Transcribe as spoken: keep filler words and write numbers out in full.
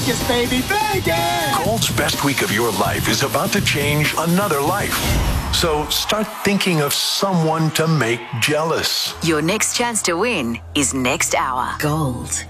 Vegas, baby, Vegas! Gold's best week of your life is about to change another life. So start thinking of someone to make jealous. Your next chance to win is next hour. Gold